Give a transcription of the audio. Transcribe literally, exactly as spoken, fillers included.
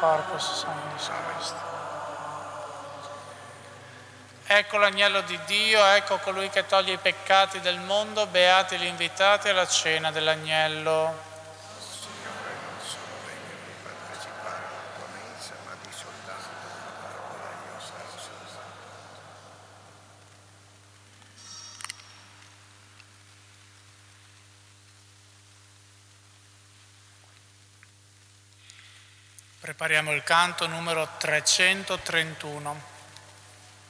corpus sanguinis Christi. Ecco l'agnello di Dio, ecco colui che toglie i peccati del mondo, beati gli invitati alla cena dell'agnello. Signore, non sono degno di partecipare alla tua mensa, ma di soltanto una parola e io sarò salvato. Prepariamo il canto numero trecentotrentuno.